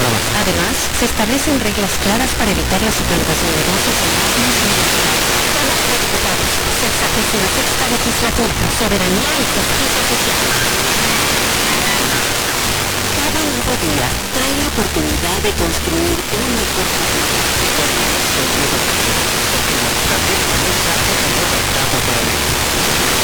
Además, se establecen reglas claras para evitar la suplantación de voces en máquinas electorales. Cámara de Diputados, 66ª Legislatura, Soberanía y Justicia Social. Cada nuevo día trae la oportunidad de construir un mejor futuro. Porque nuestra vida comienza en una nueva etapa para México.